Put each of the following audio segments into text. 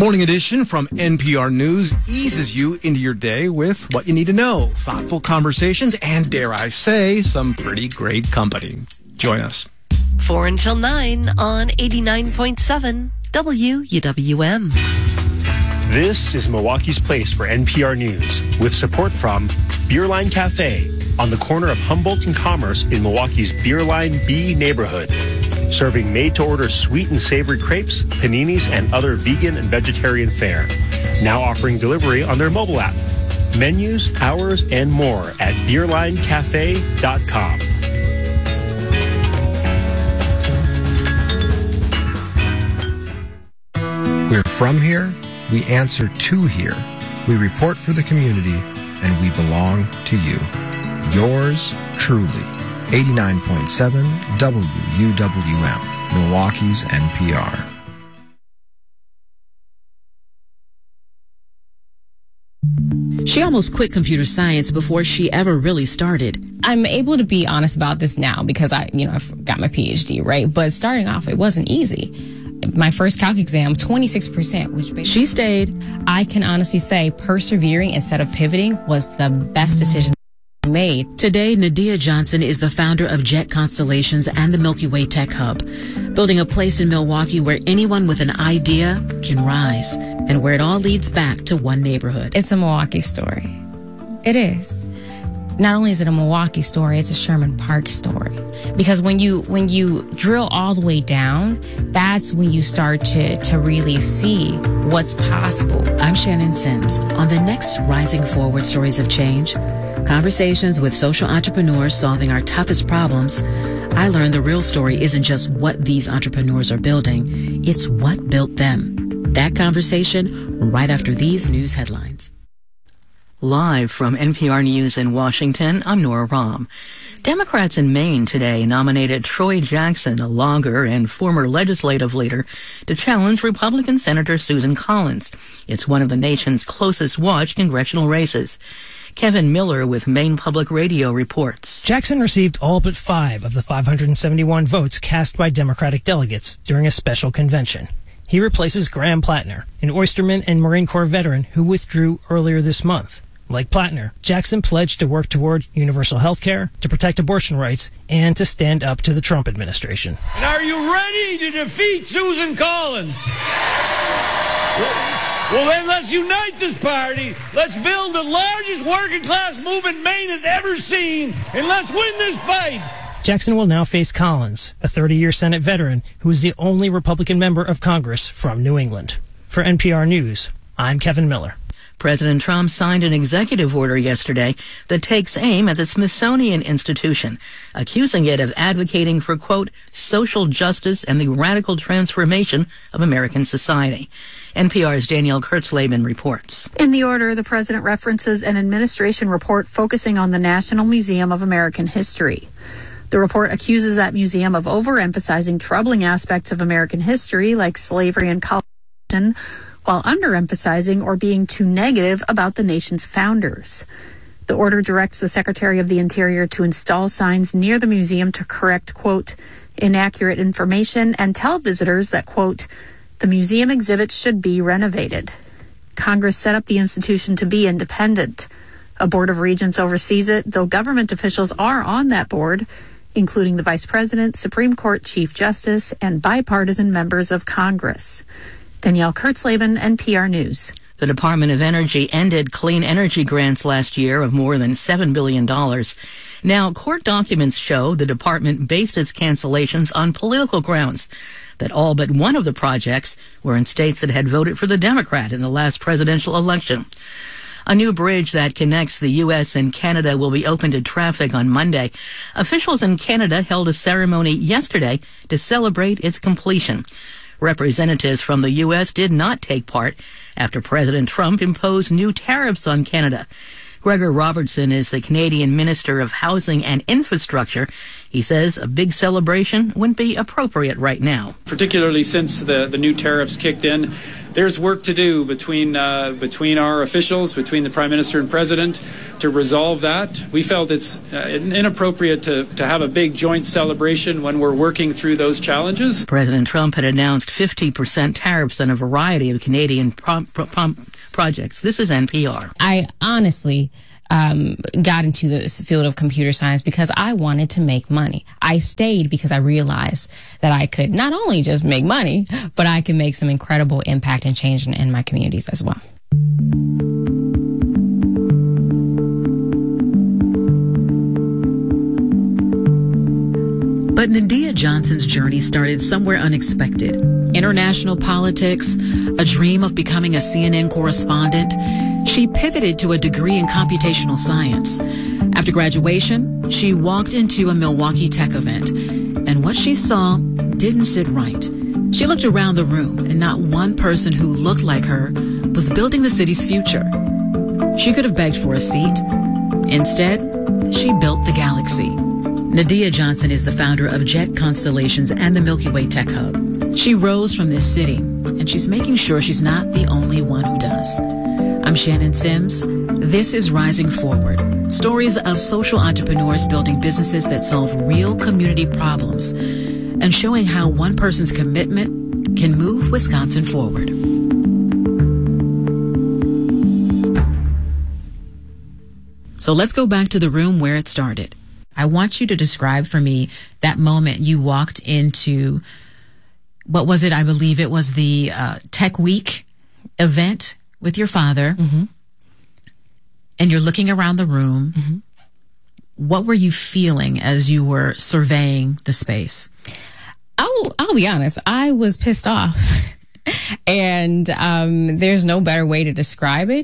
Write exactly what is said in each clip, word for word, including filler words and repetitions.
Morning Edition from N P R News eases you into your day with what you need to know, thoughtful conversations, and, dare I say, some pretty great company. Join us. Four until nine on eighty-nine point seven W U W M. This is Milwaukee's Place for N P R News, with support from Beerline Cafe on the corner of Humboldt and Commerce in Milwaukee's Beerline B neighborhood. Serving made-to-order sweet and savory crepes, paninis, and other vegan and vegetarian fare. Now offering delivery on their mobile app. Menus, hours, and more at beerline cafe dot com. We're from here, we answer to here, we report for the community, and we belong to you. Yours truly. eighty-nine point seven W U W M, Milwaukee's N P R. She almost quit computer science before she ever really started. I'm able to be honest about this now because I, you know, I've got my P H D, right? But starting off, it wasn't easy. My first calc exam, twenty-six percent, which basically... She stayed. I can honestly say persevering instead of pivoting was the best decision made. Today, Nadia Johnson is the founder of Jet Constellations and the Milky Way Tech Hub, building a place in Milwaukee where anyone with an idea can rise, and where it all leads back to one neighborhood. It's a Milwaukee story. It is. Not only is it a Milwaukee story, it's a Sherman Park story. Because when you when you drill all the way down, that's when you start to, to really see what's possible. I'm Shannon Sims. On the next Rising Forward Stories of Change, conversations with social entrepreneurs solving our toughest problems, I learned the real story isn't just what these entrepreneurs are building, it's what built them. That conversation right after these news headlines. Live from N P R News in Washington, I'm Nora Rahm. Democrats in Maine today nominated Troy Jackson, a logger and former legislative leader, to challenge Republican Senator Susan Collins. It's one of the nation's closest watched congressional races. Kevin Miller with Maine Public Radio reports. Jackson received all but five of the five hundred seventy-one votes cast by Democratic delegates during a special convention. He replaces Graham Plattner, an oysterman and Marine Corps veteran who withdrew earlier this month. Like Plattner, Jackson pledged to work toward universal health care, to protect abortion rights, and to stand up to the Trump administration. And are you ready to defeat Susan Collins? Well, then let's unite this party. Let's build the largest working class movement Maine has ever seen, and let's win this fight. Jackson will now face Collins, a thirty-year Senate veteran who is the only Republican member of Congress from New England. For N P R News, I'm Kevin Miller. President Trump signed an executive order yesterday that takes aim at the Smithsonian Institution, accusing it of advocating for, quote, social justice and the radical transformation of American society. N P R's Danielle Kurtzleben reports. In the order, the president references an administration report focusing on the National Museum of American History. The report accuses that museum of overemphasizing troubling aspects of American history like slavery and colonization, while underemphasizing or being too negative about the nation's founders. The order directs the Secretary of the Interior to install signs near the museum to correct, quote, inaccurate information and tell visitors that, quote, the museum exhibits should be renovated. Congress set up the institution to be independent. A board of regents oversees it, though government officials are on that board, including the Vice President, Supreme Court Chief Justice, and bipartisan members of Congress. Danielle Kurtzleben, N P R News. The Department of Energy ended clean energy grants last year of more than seven billion dollars. Now, court documents show the department based its cancellations on political grounds, that all but one of the projects were in states that had voted for the Democrat in the last presidential election. A new bridge that connects the U S and Canada will be open to traffic on Monday. Officials in Canada held a ceremony yesterday to celebrate its completion. Representatives from the U S did not take part after President Trump imposed new tariffs on Canada. Gregor Robertson is the Canadian Minister of Housing and Infrastructure. He says a big celebration wouldn't be appropriate right now. Particularly since the, the new tariffs kicked in, there's work to do between uh, between our officials, between the Prime Minister and President, to resolve that. We felt it's uh, inappropriate to, to have a big joint celebration when we're working through those challenges. President Trump had announced fifty percent tariffs on a variety of Canadian pro- pro- pro- projects. This is N P R. I honestly um, got into the field of computer science because I wanted to make money. I stayed because I realized that I could not only just make money, but I could make some incredible impact and change in, in my communities as well. But Nadia Johnson's journey started somewhere unexpected. International politics, a dream of becoming a C N N correspondent. She pivoted to a degree in computational science. After graduation, she walked into a Milwaukee tech event, and what she saw didn't sit right. She looked around the room, and not one person who looked like her was building the city's future. She could have begged for a seat. Instead, she built the galaxy. Nadia Johnson is the founder of Jet Constellations and the Milky Way Tech Hub. She rose from this city, and she's making sure she's not the only one who does. I'm Shannon Sims. This is Rising Forward, stories of social entrepreneurs building businesses that solve real community problems and showing how one person's commitment can move Wisconsin forward. So let's go back to the room where it started. I want you to describe for me that moment you walked into, what was it? I believe it was the uh, Tech Week event with your father. Mm-hmm. And you're looking around the room. Mm-hmm. What were you feeling as you were surveying the space? I'll, I'll be honest. I was pissed off. And um, there's no better way to describe it.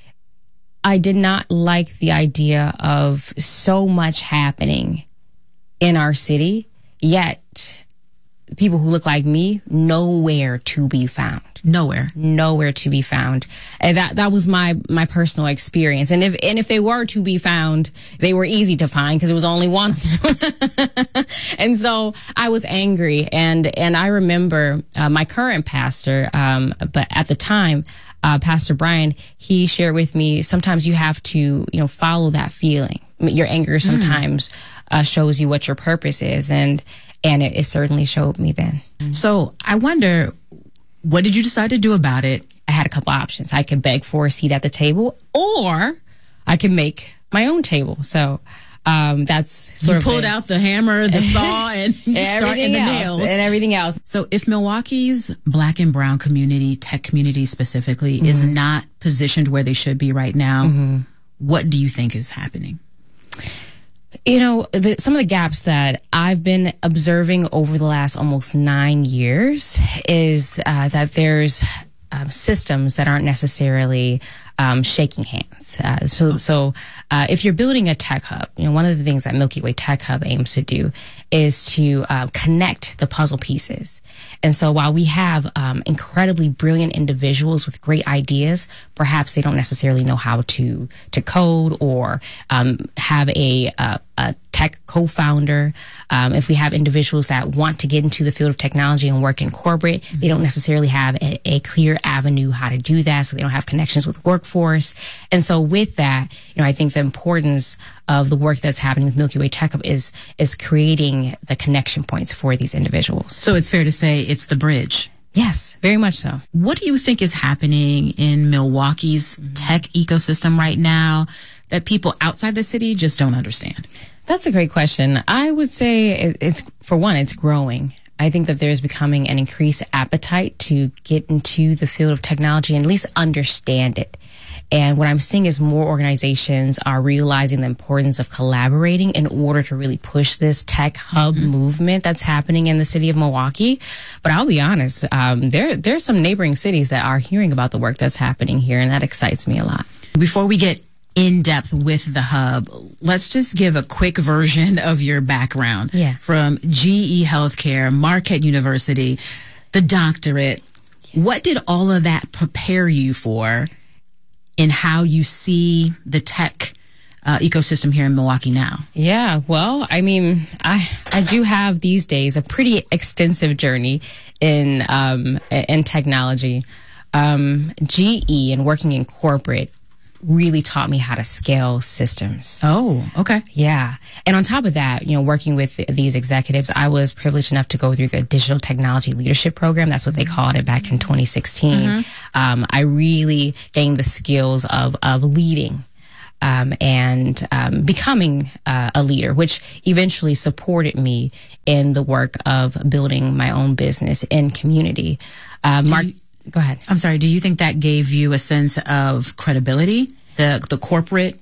I did not like the idea of so much happening in our city, yet people who look like me, nowhere to be found. Nowhere. Nowhere to be found. And that, that was my, my personal experience. And if, and if they were to be found, they were easy to find because it was only one of them. And so I was angry. And, and I remember, uh, my current pastor, um, but at the time, uh, Pastor Brian, he shared with me, sometimes you have to, you know, follow that feeling. Your anger sometimes, mm. uh, shows you what your purpose is. And, and it, it certainly showed me then. So I wonder, what did you decide to do about it? I had a couple options. I could beg for a seat at the table, or I could make my own table. So um, that's sort you of pulled a, out the hammer, the saw, and you started the nails and everything else. So if Milwaukee's Black and Brown community, tech community specifically, mm-hmm. is not positioned where they should be right now, mm-hmm. what do you think is happening? You know, the, some of the gaps that I've been observing over the last almost nine years is uh, that there's um, systems that aren't necessarily um, shaking hands. Uh, so, so uh, if you're building a tech hub, you know, one of the things that Milky Way Tech Hub aims to do is to uh, connect the puzzle pieces. And so while we have um, incredibly brilliant individuals with great ideas, perhaps they don't necessarily know how to to code or um, have a, uh, a tech co-founder. Um, if we have individuals that want to get into the field of technology and work in corporate, mm-hmm. they don't necessarily have a, a clear avenue how to do that, so they don't have connections with workforce. And so with that, you know, I think the importance of the work that's happening with Milky Way Tech Hub is is creating the connection points for these individuals. So it's fair to say it's the bridge. Yes, very much so. What do you think is happening in Milwaukee's mm-hmm. tech ecosystem right now that people outside the city just don't understand? That's a great question. I would say it, it's, for one, it's growing. I think that there's becoming an increased appetite to get into the field of technology and at least understand it. And what I'm seeing is more organizations are realizing the importance of collaborating in order to really push this tech hub mm-hmm. movement that's happening in the city of Milwaukee. But I'll be honest, um, there there's some neighboring cities that are hearing about the work that's happening here, and that excites me a lot. Before we get in depth with the hub, let's just give a quick version of your background. Yeah. From G E Healthcare, Marquette University, the doctorate. What did all of that prepare you for in how you see the tech uh, ecosystem here in Milwaukee now? Yeah, well, I mean, I I do have these days a pretty extensive journey in um in technology. um, G E and working in corporate really taught me how to scale systems. Oh, okay. Yeah. And on top of that, you know, working with these executives, I was privileged enough to go through the Digital Technology Leadership Program. That's what they called it back in twenty sixteen. Mm-hmm. Um, I really gained the skills of, of leading. Um, and um, becoming uh, a leader, which eventually supported me in the work of building my own business and community. Uh, Mark, you, go ahead. I'm sorry. Do you think that gave you a sense of credibility, the the corporate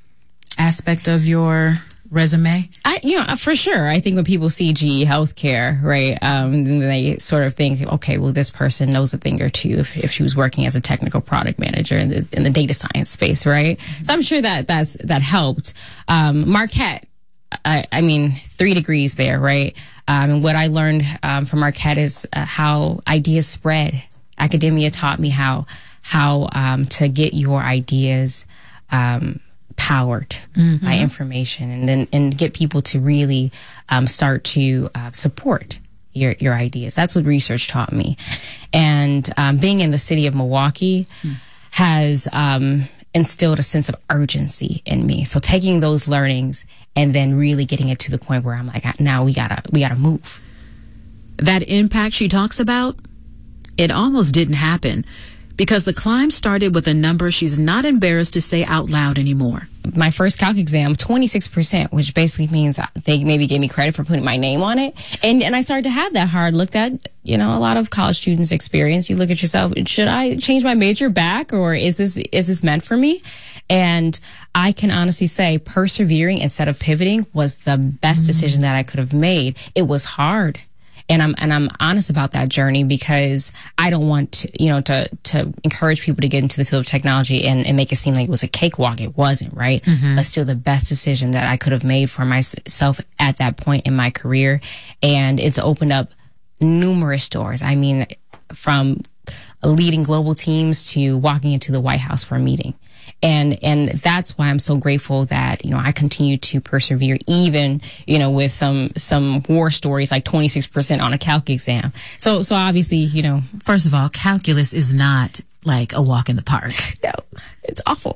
aspect of your resume? I, you know, for sure. I think when people see G E Healthcare, right, um, they sort of think, okay, well, this person knows a thing or two if, if she was working as a technical product manager in the in the data science space, right? Mm-hmm. So I'm sure that that's that helped. Um, Marquette, I, I mean, three degrees there, right? Um, and what I learned um, from Marquette is uh, how ideas spread. Academia taught me how how um, to get your ideas Um, powered mm-hmm. by information, and then and get people to really um, start to uh, support your your ideas. That's what research taught me, and um, being in the city of Milwaukee mm. has um, instilled a sense of urgency in me. So taking those learnings and then really getting it to the point where I'm like, now we gotta we gotta move. That impact she talks about, it almost didn't happen, because the climb started with a number she's not embarrassed to say out loud anymore. My first calc exam, twenty-six percent, which basically means they maybe gave me credit for putting my name on it. And and I started to have that hard look that, you know, a lot of college students experience. You look at yourself, should I change my major back, or is this is this meant for me? And I can honestly say persevering instead of pivoting was the best mm-hmm. decision that I could have made. It was hard. And I'm and I'm honest about that journey, because I don't want to, you know, to to encourage people to get into the field of technology and, and make it seem like it was a cakewalk. It wasn't, right? Mm-hmm. But still the best decision that I could have made for myself at that point in my career. And it's opened up numerous doors. I mean, from leading global teams to walking into the White House for a meeting. And, and that's why I'm so grateful that, you know, I continue to persevere, even, you know, with some, some war stories like twenty-six percent on a calc exam. So, so obviously, you know. First of all, calculus is not like a walk in the park. No, it's awful.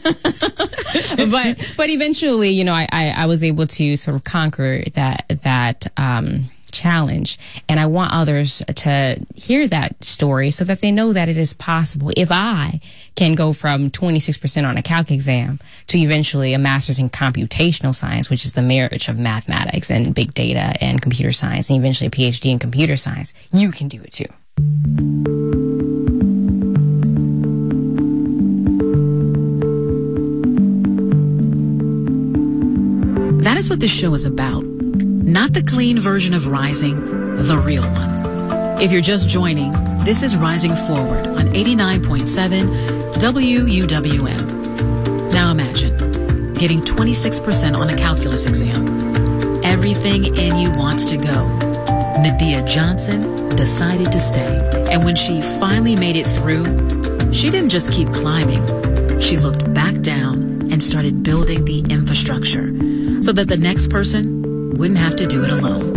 but, but eventually, you know, I, I, I was able to sort of conquer that, that, um, challenge. And I want others to hear that story so that they know that it is possible. If I can go from twenty-six percent on a calc exam to eventually a master's in computational science, which is the marriage of mathematics and big data and computer science, and eventually a P H D in computer science, you can do it too. That is what this show is about. Not the clean version of Rising, the real one. If you're just joining, this is Rising Forward on eighty-nine point seven W U W M. Now imagine getting twenty-six percent on a calculus exam. Everything in you wants to go. Nadia Johnson decided to stay. And when she finally made it through, she didn't just keep climbing. She looked back down and started building the infrastructure so that the next person wouldn't have to do it alone.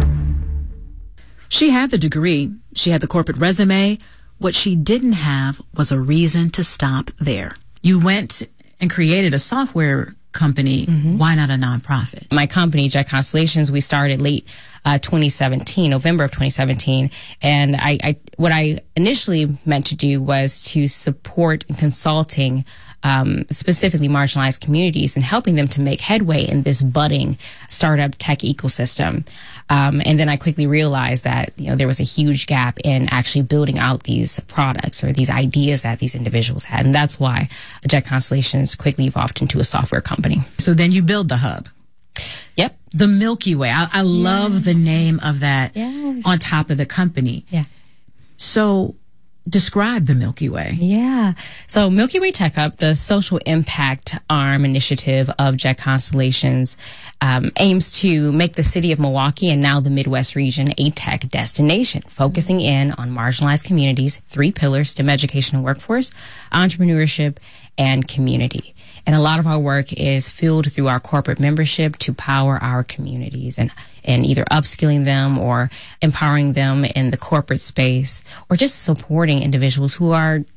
She had the degree. She had the corporate resume. What she didn't have was a reason to stop there. You went and created a software company. Mm-hmm. Why not a nonprofit? My company, Jet Constellations, we started late uh, twenty seventeen, November of twenty seventeen. And I, I, what I initially meant to do was to support consulting Um, specifically marginalized communities and helping them to make headway in this budding startup tech ecosystem. Um, and then I quickly realized that, you know, there was a huge gap in actually building out these products or these ideas that these individuals had. And that's why Jet Constellations quickly evolved into a software company. So then you build the hub. Yep. The Milky Way. I, I yes. love the name of that yes. on top of the company. Yeah. So describe the Milky Way. Yeah. So Milky Way Tech Hub, the social impact arm initiative of Jet Constellations, um, aims to make the city of Milwaukee and now the Midwest region a tech destination, focusing in on marginalized communities, three pillars: STEM education and workforce, entrepreneurship, and community. And a lot of our work is fueled through our corporate membership to power our communities and, and either upskilling them or empowering them in the corporate space, or just supporting individuals who are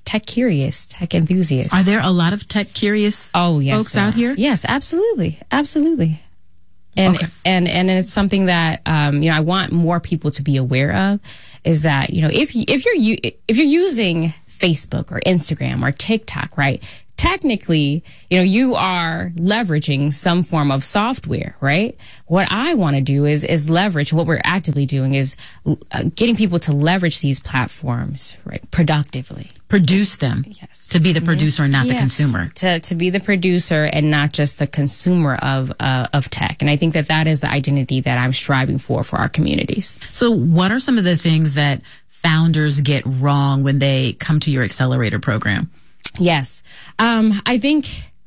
tech curious, tech enthusiasts. Are there a lot of tech curious oh, yes, folks out here? Yes, absolutely. Absolutely. And, okay. and, and it's something that, um, you know, I want more people to be aware of is that, you know, if you, if you're, if you're using Facebook or Instagram or TikTok, right? Technically, you know, you are leveraging some form of software, right? What I want to do is, is leverage what we're actively doing is uh, getting people to leverage these platforms, right? Productively. Produce them. Yes. To be the producer and not yeah. the consumer. To, to be the producer and not just the consumer of, uh, of tech. And I think that that is the identity that I'm striving for, for our communities. So what are some of the things that founders get wrong when they come to your accelerator program? Yes. Um, I think,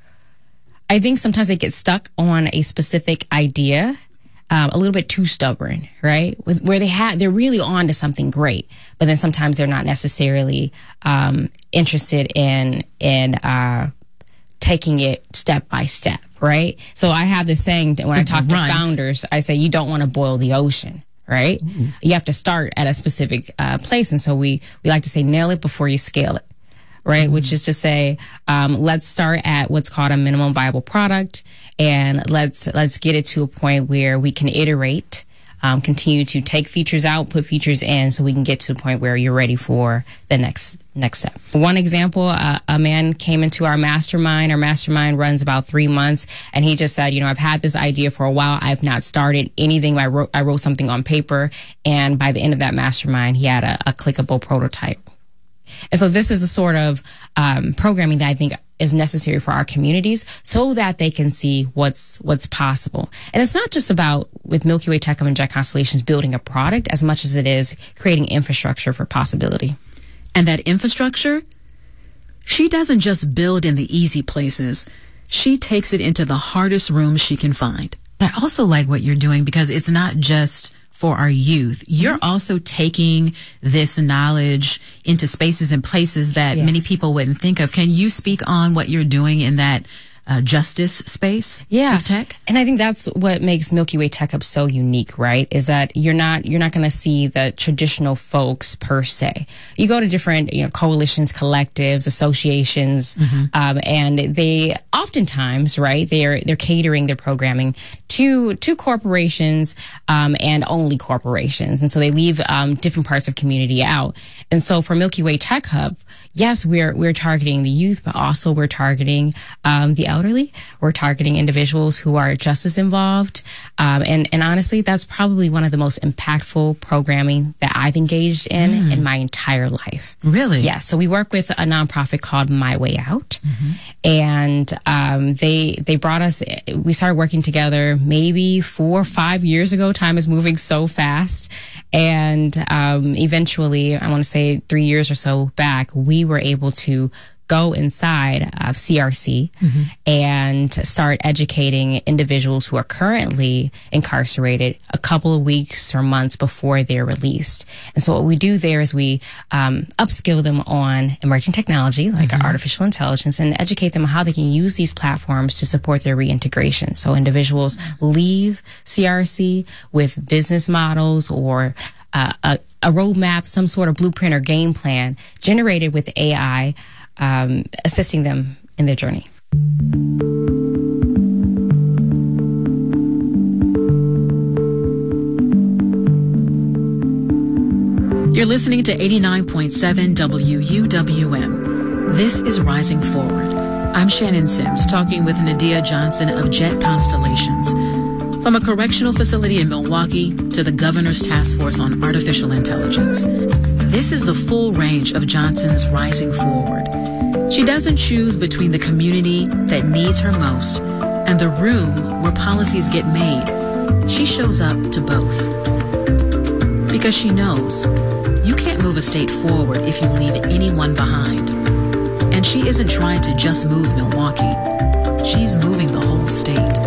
I think sometimes they get stuck on a specific idea, um, a little bit too stubborn, right? With, where they have, they're really on to something great, but then sometimes they're not necessarily, um, interested in, in, uh, taking it step by step, right? So I have this saying that when I talk to Run. founders, I say, you don't want to boil the ocean. Right? Ooh. You have to start at a specific, uh, place. And so we, we like to say, nail it before you scale it. Right. Mm-hmm. Which is to say, um, let's start at what's called a minimum viable product and let's, let's get it to a point where we can iterate, um, continue to take features out, put features in so we can get to the point where you're ready for the next, next step. One example, uh, a man came into our mastermind. Our mastermind runs about three months and he just said, you know, I've had this idea for a while. I've not started anything. I wrote, I wrote something on paper. And by the end of that mastermind, he had a, a clickable prototype. And so this is the sort of um, programming that I think is necessary for our communities so that they can see what's what's possible. And it's not just about, with Milky Way Techhub and Jet Constellations, building a product as much as it is creating infrastructure for possibility. And that infrastructure, she doesn't just build in the easy places. She takes it into the hardest rooms she can find. I also like what you're doing because it's not just for our youth. You're mm-hmm. also taking this knowledge into spaces and places that yeah. many people wouldn't think of. Can you speak on what you're doing in that uh, justice space yeah. with tech? And I think that's what makes Milky Way Techhub so unique, right? Is that you're not you're not going to see the traditional folks per se. You go to different you know coalitions, collectives, associations, mm-hmm. um, and they oftentimes, right? They're they're catering their programming to to corporations um, and only corporations, and so they leave um, different parts of community out. And so for Milky Way Techhub, yes, we're we're targeting the youth, but also we're targeting um, the elderly. We're targeting individuals who are just as involved, um, and and honestly, that's probably one of the most impactful programming that I've engaged in mm. in my entire life. Really? Yeah. So we work with a nonprofit called My Way Out, mm-hmm. and um, they they brought us. We started working together maybe four or five years ago. Time is moving so fast. And um, eventually, I want to say three years or so back, we were able to go inside of C R C mm-hmm. and start educating individuals who are currently incarcerated a couple of weeks or months before they're released. And so what we do there is we um, upskill them on emerging technology, like mm-hmm. artificial intelligence, and educate them on how they can use these platforms to support their reintegration. So individuals leave C R C with business models or uh, a, a roadmap, some sort of blueprint or game plan generated with A I, Um, assisting them in their journey. You're listening to eighty-nine point seven W U W M. This is Rising Forward. I'm Shannon Sims, talking with Nadia Johnson of Jet Constellations. From a correctional facility in Milwaukee to the Governor's Task Force on Artificial Intelligence, this is the full range of Johnson's Rising Forward. She doesn't choose between the community that needs her most and the room where policies get made. She shows up to both. Because she knows you can't move a state forward if you leave anyone behind. And she isn't trying to just move Milwaukee. She's moving the whole state.